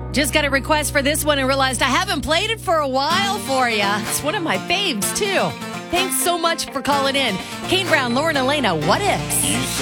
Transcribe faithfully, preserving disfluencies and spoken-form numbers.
Just got a request for this one and realized I haven't played it for a while for you. It's one of my faves, too. Thanks so much for calling in. Kane Brown, Lauren Elena, What Ifs?